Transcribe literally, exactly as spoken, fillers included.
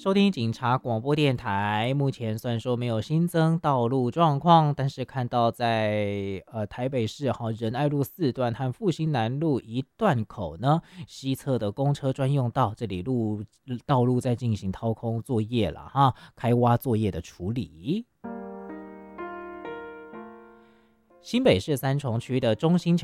收听警察广播电台。目前虽然说没有新增道路状况，但是看到在呃台北市哈仁爱路四段和复兴南路一段口呢，西侧的公车专用道，这里路道路在进行掏空作业了哈，开挖作业的处理。新北市三重区的中心桥